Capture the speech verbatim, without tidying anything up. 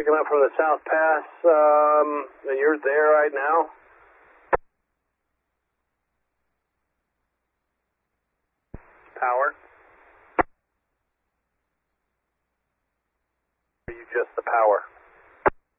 picking up from the South Pass. Um, and you're there right now? Power? Are you just the power?